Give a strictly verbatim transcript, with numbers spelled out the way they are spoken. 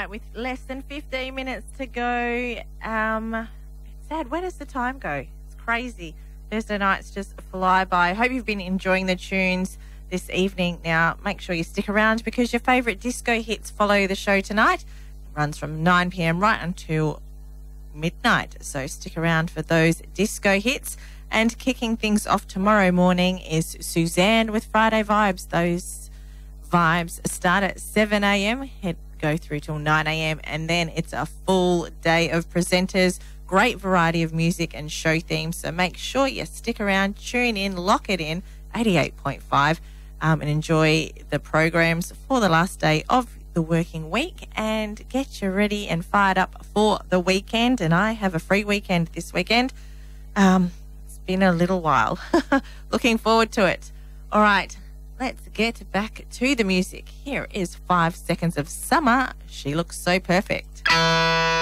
right, with less than fifteen minutes to go, um, it's sad. Where does the time go? It's crazy. Thursday nights just fly by. I hope you've been enjoying the tunes this evening. Now, make sure you stick around because your favourite disco hits follow the show tonight. It runs from nine p.m. right until midnight. So stick around for those disco hits. And kicking things off tomorrow morning is Suzanne with Friday Vibes. Those vibes start at seven a.m. Head go through till nine a.m. and then it's a full day of presenters. Great variety of music and show themes. So make sure you stick around, tune in, lock it in, eighty-eight point five, um, and enjoy the programs for the last day of the working week and get you ready and fired up for the weekend. And I have a free weekend this weekend. Um, it's been a little while. Looking forward to it. All right, let's get back to the music. Here is Five Seconds of Summer. She looks so perfect.